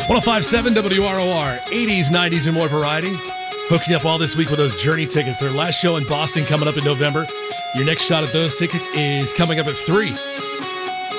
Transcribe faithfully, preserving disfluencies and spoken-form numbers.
oh five point seven W R O R, eighties, nineties, and more variety. Hooking up all this week with those Journey tickets. Their last show in Boston coming up in November. Your next shot at those tickets is coming up at three.